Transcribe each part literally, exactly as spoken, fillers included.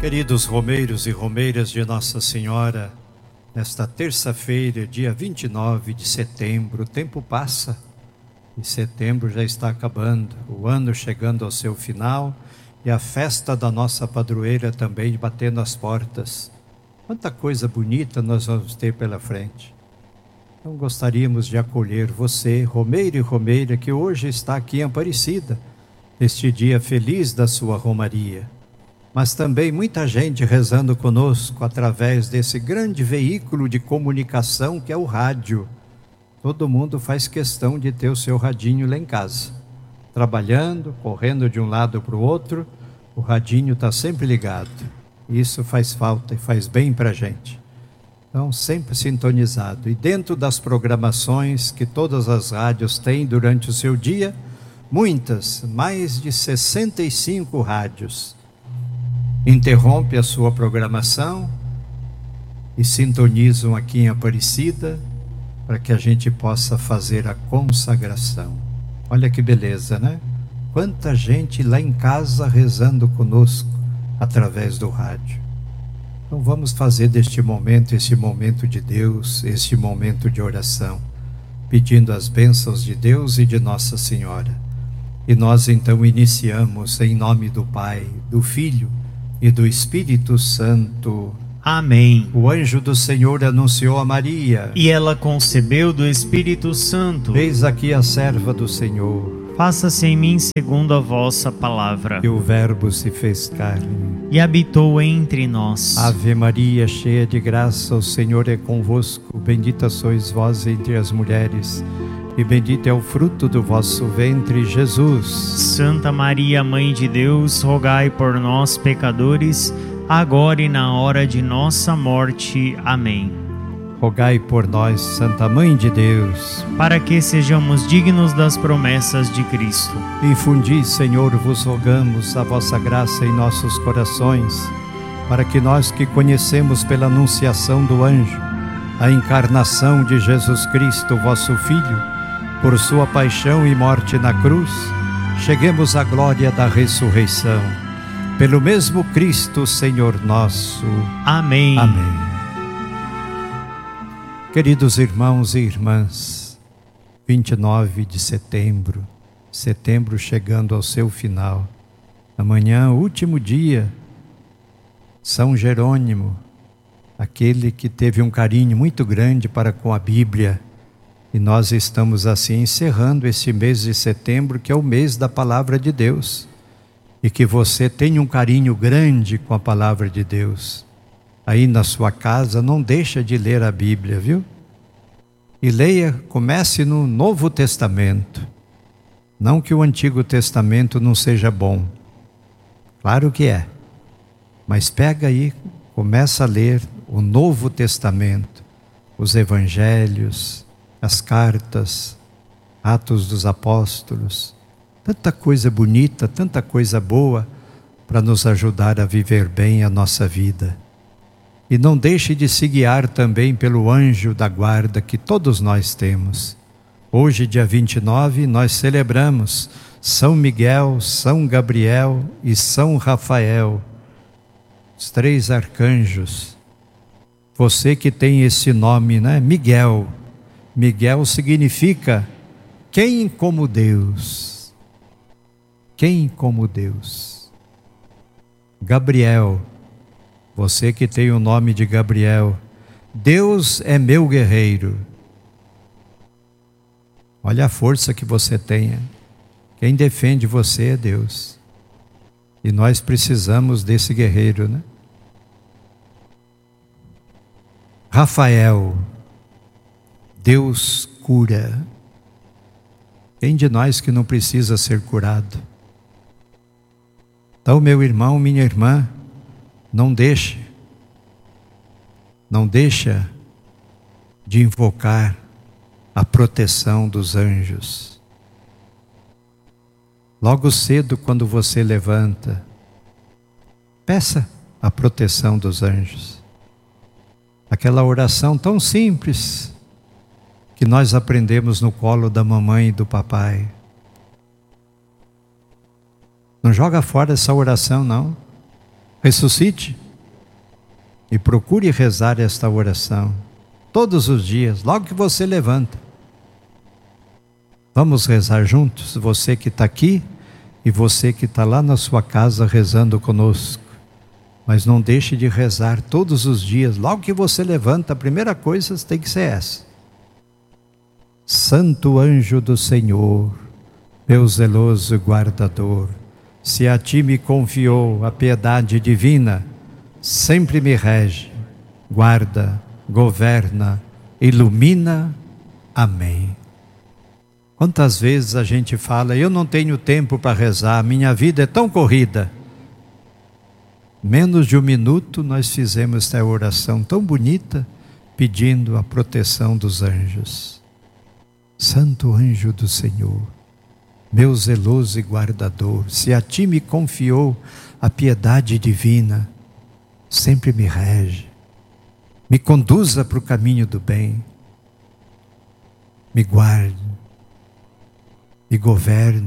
Queridos romeiros e romeiras de Nossa Senhora, nesta terça-feira, dia vinte e nove de setembro, o tempo passa e setembro já está acabando, o ano chegando ao seu final e a festa da nossa padroeira também batendo as portas. Quanta coisa bonita nós vamos ter pela frente. Então gostaríamos de acolher você, romeiro e romeira, que hoje está aqui em Aparecida, neste dia feliz da sua romaria. Mas também muita gente rezando conosco através desse grande veículo de comunicação que é o rádio. Todo mundo faz questão de ter o seu radinho lá em casa. Trabalhando, correndo de um lado para o outro, o radinho está sempre ligado. Isso faz falta e faz bem para a gente. Então, sempre sintonizado. E dentro das programações que todas as rádios têm durante o seu dia, muitas, mais de sessenta e cinco rádios, interrompe a sua programação e sintonizam aqui em Aparecida para que a gente possa fazer a consagração. Olha que beleza, né? Quanta gente lá em casa rezando conosco através do rádio. Então vamos fazer deste momento, esse momento de Deus, este momento de oração, pedindo as bênçãos de Deus e de Nossa Senhora. E nós então iniciamos em nome do Pai, do Filho e do Espírito Santo. Amém. O anjo do Senhor anunciou a Maria, e ela concebeu do Espírito Santo. Eis aqui a serva do Senhor. Faça-se em mim segundo a vossa palavra. E o Verbo se fez carne e habitou entre nós. Ave Maria, cheia de graça, o Senhor é convosco. Bendita sois vós entre as mulheres, e bendito é o fruto do vosso ventre, Jesus. Santa Maria, Mãe de Deus, rogai por nós, pecadores, agora e na hora de nossa morte. Amém. Rogai por nós, Santa Mãe de Deus, para que sejamos dignos das promessas de Cristo. Infundi, Senhor, vos rogamos a vossa graça em nossos corações, para que nós que conhecemos pela anunciação do anjo a encarnação de Jesus Cristo, vosso Filho, por sua paixão e morte na cruz, cheguemos à glória da ressurreição. Pelo mesmo Cristo, Senhor nosso. Amém. Amém. Queridos irmãos e irmãs, vinte e nove de setembro, setembro chegando ao seu final. Amanhã, último dia, São Jerônimo, aquele que teve um carinho muito grande para com a Bíblia. E nós estamos assim encerrando esse mês de setembro, que é o mês da Palavra de Deus. E que você tenha um carinho grande com a Palavra de Deus. Aí na sua casa, não deixa de ler a Bíblia, viu? E leia, comece no Novo Testamento. Não que o Antigo Testamento não seja bom. Claro que é. Mas pega aí, começa a ler o Novo Testamento, os Evangelhos, as cartas, Atos dos Apóstolos, tanta coisa bonita, tanta coisa boa para nos ajudar a viver bem a nossa vida. E não deixe de se guiar também pelo anjo da guarda que todos nós temos. Hoje, dia vinte e nove, nós celebramos São Miguel, São Gabriel e São Rafael, os três arcanjos. Você que tem esse nome, né? Miguel. Miguel significa quem como Deus. Quem como Deus. Gabriel, você que tem o nome de Gabriel, Deus é meu guerreiro. Olha a força que você tem. Quem defende você é Deus. E nós precisamos desse guerreiro, né? Rafael, Deus cura. Quem de nós que não precisa ser curado? Então, meu irmão, minha irmã, não deixe, não deixa de invocar a proteção dos anjos. Logo cedo, quando você levanta, peça a proteção dos anjos. Aquela oração tão simples que nós aprendemos no colo da mamãe e do papai. Não joga fora essa oração, não. ressuscite e procure rezar esta oração todos os dias, logo que você levanta. Vamos rezar juntos, você que está aqui e você que está lá na sua casa rezando conosco. Mas não deixe de rezar todos os dias, logo que você levanta, a primeira coisa tem que ser essa. Santo anjo do Senhor, meu zeloso guardador, se a ti me confiou a piedade divina, sempre me rege, guarda, governa, ilumina. Amém. Quantas vezes a gente fala, eu não tenho tempo para rezar, minha vida é tão corrida. Menos de um minuto nós fizemos esta oração tão bonita, pedindo a proteção dos anjos. Santo anjo do Senhor, meu zeloso e guardador, se a ti me confiou a piedade divina, sempre me rege, me conduza para o caminho do bem, me guarde, me governe.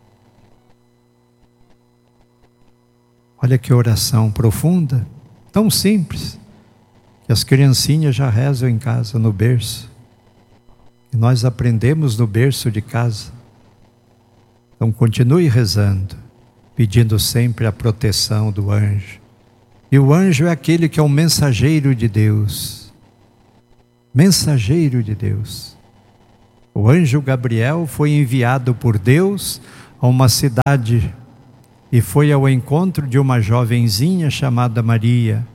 Olha que oração profunda, tão simples, que as criancinhas já rezam em casa, no berço. E nós aprendemos no berço de casa. Então continue rezando, pedindo sempre a proteção do anjo. E o anjo é aquele que é o mensageiro de Deus. Mensageiro de Deus. O anjo Gabriel foi enviado por Deus a uma cidade e foi ao encontro de uma jovenzinha chamada Maria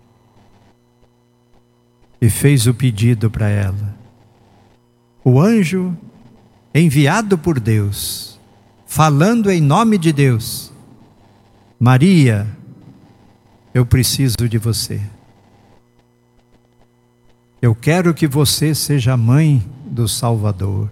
e fez o pedido para ela. O anjo enviado por Deus, falando em nome de Deus: Maria, eu preciso de você. Eu quero que você seja a mãe do Salvador.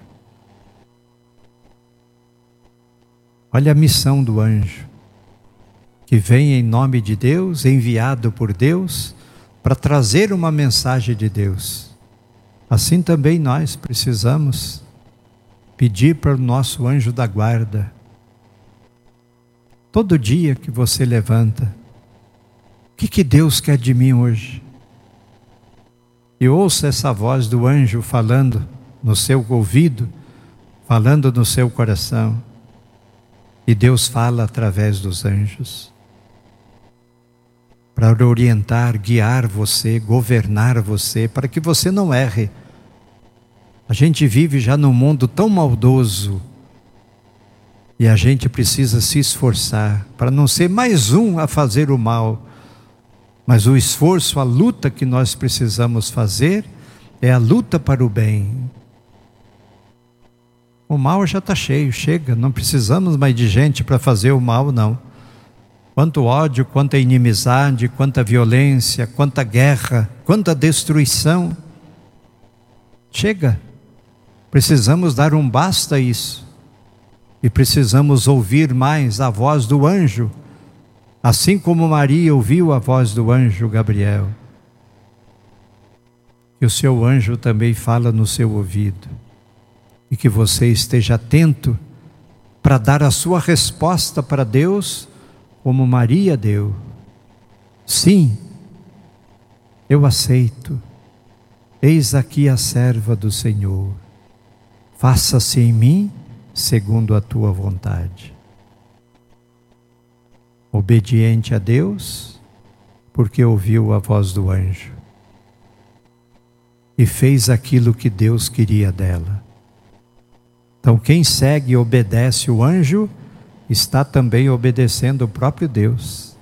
Olha a missão do anjo, que vem em nome de Deus, enviado por Deus, para trazer uma mensagem de Deus. Assim também nós precisamos pedir para o nosso anjo da guarda. Todo dia que você levanta, o que, que Deus quer de mim hoje? E ouça essa voz do anjo falando no seu ouvido, falando no seu coração. E Deus fala através dos anjos, para orientar, guiar você, governar você, para que você não erre. A gente vive já num mundo tão maldoso, e a gente precisa se esforçar, para não ser mais um a fazer o mal. Mas o esforço, a luta que nós precisamos fazer, é a luta para o bem. O mal já está cheio, chega, não precisamos mais de gente para fazer o mal, não. Quanto ódio, quanta inimizade, quanta violência, quanta guerra, quanta destruição. Chega, precisamos dar um basta a isso. E precisamos ouvir mais a voz do anjo, assim como Maria ouviu a voz do anjo Gabriel. Que o seu anjo também fala no seu ouvido. E que você esteja atento para dar a sua resposta para Deus, como Maria deu. Sim, eu aceito. Eis aqui a serva do Senhor. Faça-se em mim segundo a tua vontade. Obediente a Deus, porque ouviu a voz do anjo e fez aquilo que Deus queria dela. Então quem segue e obedece o anjo, está também obedecendo o próprio Deus.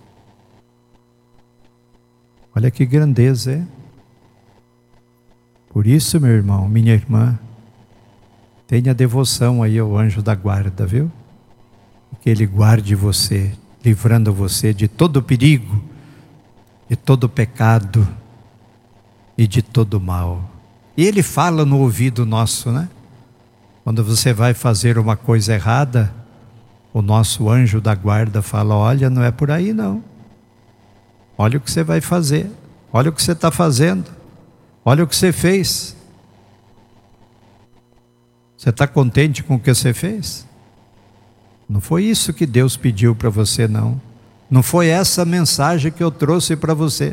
Olha que grandeza, é? Por isso, meu irmão, minha irmã, tenha devoção aí ao anjo da guarda, viu? Que ele guarde você, livrando você de todo perigo, de todo pecado e de todo mal. E ele fala no ouvido nosso, né? Quando você vai fazer uma coisa errada, o nosso anjo da guarda fala: olha, não é por aí não. Olha o que você vai fazer. Olha o que você está fazendo. Olha o que você fez. Você está contente com o que você fez? Não foi isso que Deus pediu para você, não. Não foi essa a mensagem que eu trouxe para você.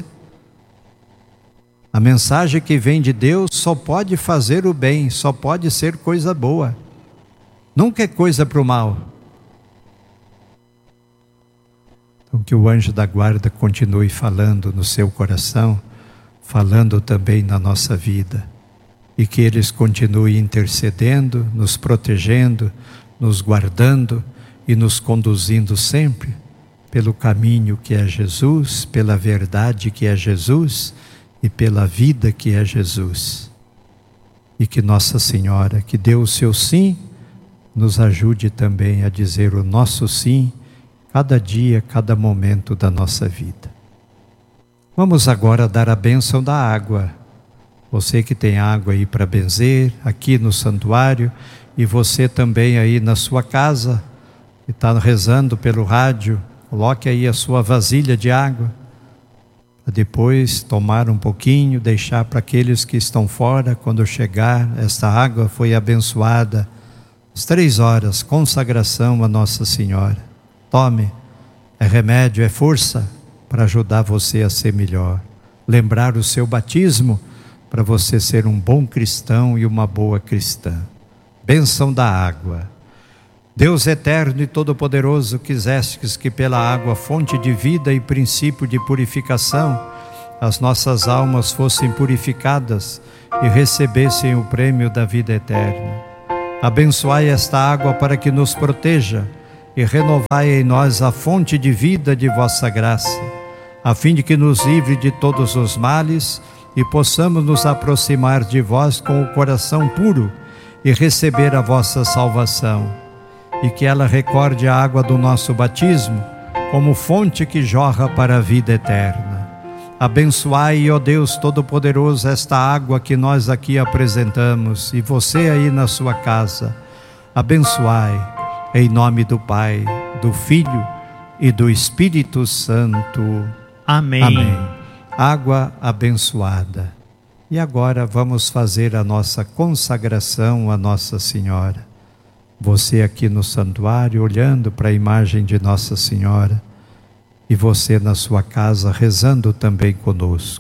A mensagem que vem de Deus só pode fazer o bem, só pode ser coisa boa. Nunca é coisa para o mal. Então que o anjo da guarda continue falando no seu coração, falando também na nossa vida. E que eles continuem intercedendo, nos protegendo, nos guardando e nos conduzindo sempre pelo caminho que é Jesus, pela verdade que é Jesus e pela vida que é Jesus. E que Nossa Senhora, que deu o seu sim, nos ajude também a dizer o nosso sim, cada dia, cada momento da nossa vida. Vamos agora dar a bênção da água. Você que tem água aí para benzer, aqui no santuário, e você também aí na sua casa, que está rezando pelo rádio, coloque aí a sua vasilha de água, para depois tomar um pouquinho, deixar para aqueles que estão fora, quando chegar, esta água foi abençoada, às três horas, consagração a Nossa Senhora. Tome, é remédio, é força para ajudar você a ser melhor. Lembrar o seu batismo, para você ser um bom cristão e uma boa cristã. Bênção da água. Deus eterno e todo-poderoso, quisestes que pela água, fonte de vida e princípio de purificação, as nossas almas fossem purificadas e recebessem o prêmio da vida eterna. Abençoai esta água para que nos proteja e renovai em nós a fonte de vida de vossa graça, a fim de que nos livre de todos os males e possamos nos aproximar de vós com o coração puro e receber a vossa salvação. E que ela recorde a água do nosso batismo como fonte que jorra para a vida eterna. Abençoai, ó Deus Todo-Poderoso, esta água que nós aqui apresentamos, e você aí na sua casa. Abençoai, em nome do Pai, do Filho e do Espírito Santo. Amém. Amém. Água abençoada. E agora vamos fazer a nossa consagração a Nossa Senhora. Você aqui no santuário, olhando para a imagem de Nossa Senhora, e você na sua casa, rezando também conosco.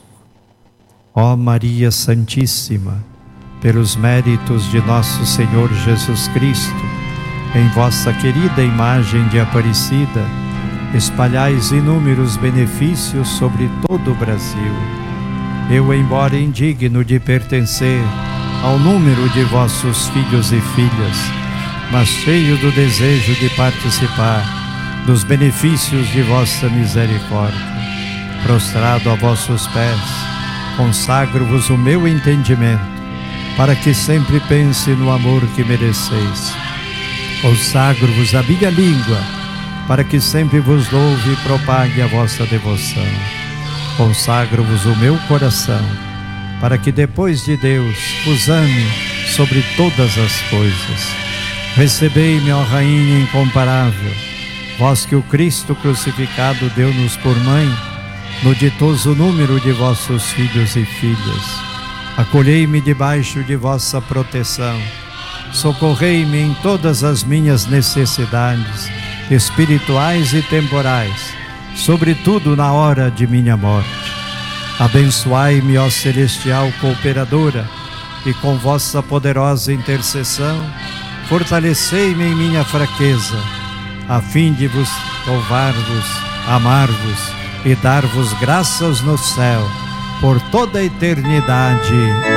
Ó Maria Santíssima, pelos méritos de nosso Senhor Jesus Cristo, em vossa querida imagem de Aparecida, espalhais inúmeros benefícios sobre todo o Brasil. Eu, embora indigno de pertencer ao número de vossos filhos e filhas, mas cheio do desejo de participar dos benefícios de vossa misericórdia, prostrado a vossos pés, consagro-vos o meu entendimento, para que sempre pense no amor que mereceis. Consagro-vos a minha língua, para que sempre vos louve e propague a vossa devoção. Consagro-vos o meu coração, para que depois de Deus vos ame sobre todas as coisas. Recebei-me, ó Rainha incomparável, vós que o Cristo crucificado deu-nos por mãe, no ditoso número de vossos filhos e filhas. Acolhei-me debaixo de vossa proteção, socorrei-me em todas as minhas necessidades, espirituais e temporais, sobretudo na hora de minha morte. Abençoai-me, ó celestial cooperadora, e com vossa poderosa intercessão, fortalecei-me em minha fraqueza, a fim de vos louvar-vos, amar-vos e dar-vos graças no céu, por toda a eternidade.